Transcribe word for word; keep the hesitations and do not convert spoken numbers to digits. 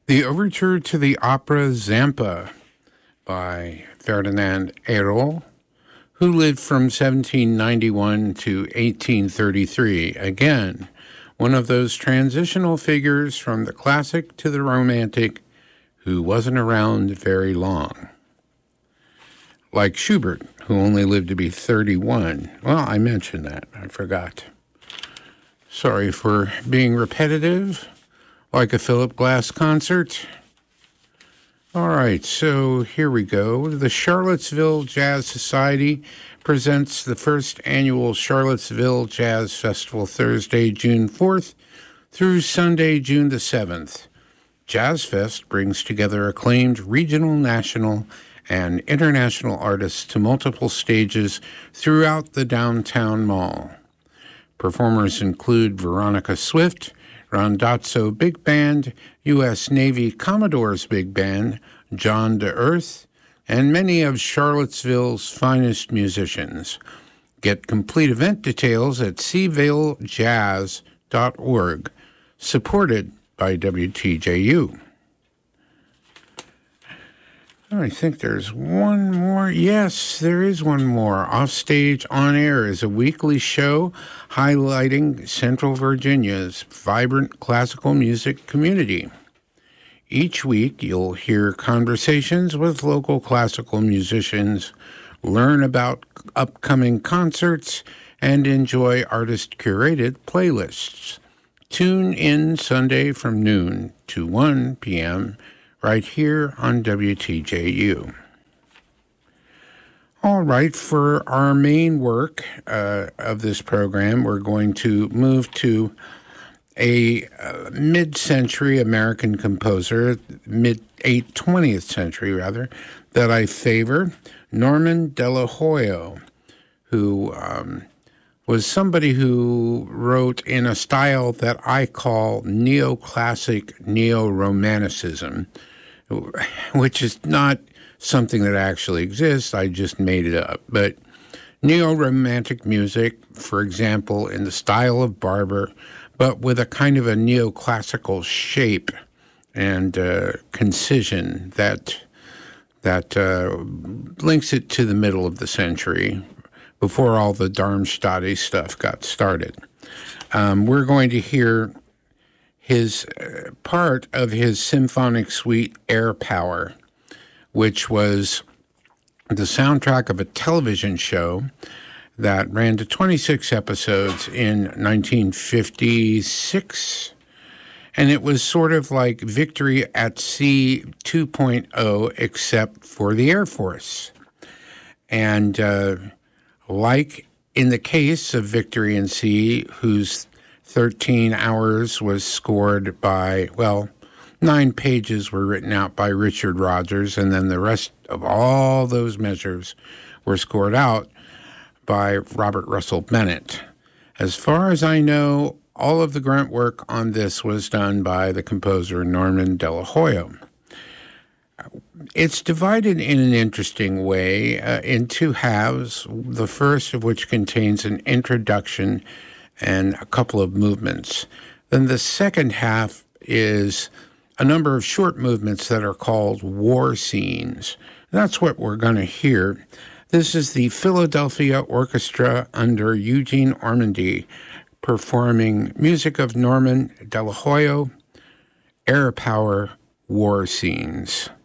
The Overture to the Opera Zampa by Ferdinand Eyro, who lived from seventeen ninety-one to eighteen thirty-three. Again, one of those transitional figures from the classic to the romantic who wasn't around very long. Like Schubert, who only lived to be thirty-one. Well, I mentioned that. I forgot. Sorry for being repetitive, like a Philip Glass concert. All right, so here we go. The Charlottesville Jazz Society presents the first annual Charlottesville Jazz Festival Thursday, June fourth through Sunday, June the seventh. Jazz Fest brings together acclaimed regional, national, and international artists to multiple stages throughout the downtown mall. Performers include Veronica Swift, Randazzo Big Band, U S Navy Commodores Big Band, John DeEarth, and many of Charlottesville's finest musicians. Get complete event details at c vale jazz dot org, supported by W T J U. I think there's one more. Yes, there is one more. Offstage On Air is a weekly show highlighting Central Virginia's vibrant classical music community. Each week, you'll hear conversations with local classical musicians, learn about upcoming concerts, and enjoy artist-curated playlists. Tune in Sunday from noon to one p.m., right here on W T J U. All right, for our main work uh, of this program, we're going to move to a uh, mid-century American composer, mid-twentieth century rather, that I favor, Norman Delahoyo, who um, was somebody who wrote in a style that I call neoclassic neo-romanticism, which is not something that actually exists. I just made it up. But neo-romantic music, for example, in the style of Barber, but with a kind of a neoclassical shape and uh, concision that that uh, links it to the middle of the century, before all the Darmstadty stuff got started. Um, we're going to hear his uh, part of his symphonic suite, Air Power, which was the soundtrack of a television show that ran to twenty-six episodes in nineteen fifty-six. And it was sort of like Victory at Sea two point oh, except for the Air Force. And uh, like in the case of Victory at Sea, whose thirteen hours was scored by, well, nine pages were written out by Richard Rodgers, and then the rest of all those measures were scored out by Robert Russell Bennett. As far as I know, all of the grunt work on this was done by the composer Norman Delahoyo. It's divided in an interesting way uh, in two halves, the first of which contains an introduction and a couple of movements. Then the second half is a number of short movements that are called war scenes. That's what we're going to hear. This is the Philadelphia Orchestra under Eugene Ormandy performing music of Norman Delahoyo, Air Power, War Scenes.